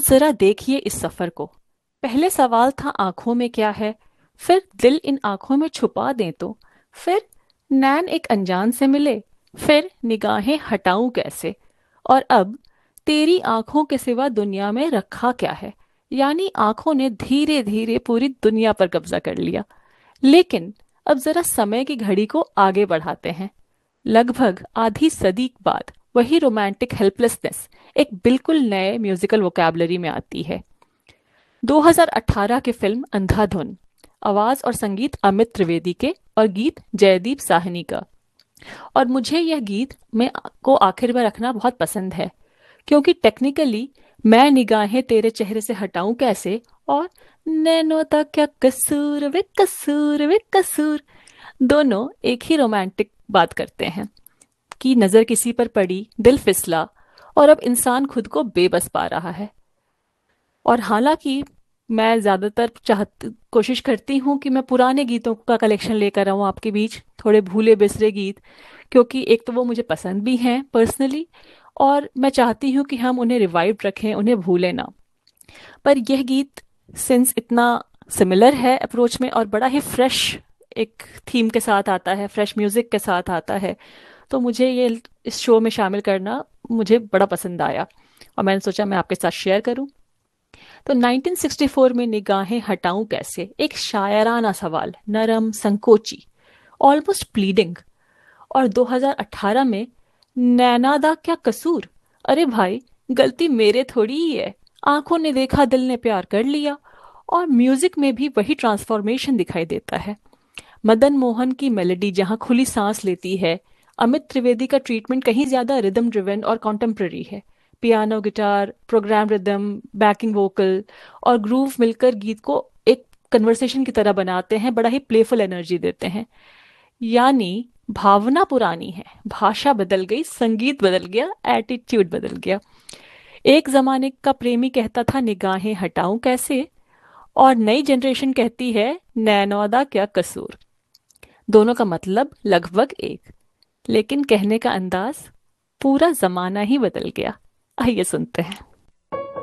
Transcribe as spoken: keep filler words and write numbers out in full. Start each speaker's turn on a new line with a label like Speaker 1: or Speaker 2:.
Speaker 1: जरा देखिए इस सफर को। पहले सवाल था आंखों में क्या है, फिर दिल इन आंखों में छुपा दें तो, फिर नैन एक अनजान से मिले, फिर निगाहें हटाऊं कैसे, और अब तेरी आंखों के सिवा दुनिया में रखा क्या है। यानी आंखों ने धीरे धीरे पूरी दुनिया पर कब्जा कर लिया। लेकिन अब जरा समय की घड़ी को आगे बढ़ाते हैं। लगभग आधी सदी बाद वही रोमांटिक हेल्पलेसनेस एक बिल्कुल नए म्यूजिकल वोकैबुलरी में आती है। दो हज़ार अठारह की फिल्म अंधाधुन, आवाज और संगीत अमित त्रिवेदी के और गीत जयदीप साहनी का। और मुझे यह गीत में को आखिर में रखना बहुत पसंद है, क्योंकि टेक्निकली मैं निगाहें तेरे चेहरे से हटाऊं कैसे और नैनो का क्या कसूर वे कसूर वे कसूर, दोनों एक ही रोमांटिक बात करते हैं कि नजर किसी पर पड़ी, दिल फिसला, और अब इंसान खुद को बेबस पा रहा है। और हालांकि मैं ज़्यादातर चाहती कोशिश करती हूँ कि मैं पुराने गीतों का कलेक्शन लेकर आऊँ आपके बीच, थोड़े भूले बिसरे गीत, क्योंकि एक तो वो मुझे पसंद भी हैं पर्सनली, और मैं चाहती हूँ कि हम उन्हें रिवाइव रखें, उन्हें भूलें ना। पर यह गीत सिंस इतना सिमिलर है अप्रोच में और बड़ा ही फ्रेश एक थीम के साथ आता है, फ्रेश म्यूजिक के साथ आता है, तो मुझे ये इस शो में शामिल करना मुझे बड़ा पसंद आया और मैंने सोचा मैं आपके साथ शेयर करूं। तो नाइनटीन सिक्सटी फोर में निगाहें हटाऊं कैसे, एक शायराना सवाल, नरम, संकोची, ऑलमोस्ट प्लीडिंग। और दो हज़ार अठारह में नैना दा क्या कसूर, अरे भाई गलती मेरे थोड़ी ही है, आंखों ने देखा दिल ने प्यार कर लिया। और म्यूजिक में भी वही ट्रांसफॉर्मेशन दिखाई देता है। मदन मोहन की मेलोडी जहाँ खुली सांस लेती है, अमित त्रिवेदी का ट्रीटमेंट कहीं ज्यादा रिदम ड्रिवन और कॉन्टेम्प्ररी है। Piano, guitar, programme rhythm, banking vocal और ग्रूव मिलकर गीत को एक कन्वर्सेशन की तरह बनाते हैं, बड़ा ही प्लेफुल एनर्जी देते हैं। यानी भावना पुरानी है, भाषा बदल गई, संगीत बदल गया, एटीट्यूड बदल गया। एक जमाने का प्रेमी कहता था निगाहें हटाऊं कैसे, और नई जनरेशन कहती है नैनौदा क्या कसूर। दोनों का मतलब लगभग एक, लेकिन कहने का अंदाज पूरा जमाना ही बदल गया। आइए सुनते हैं।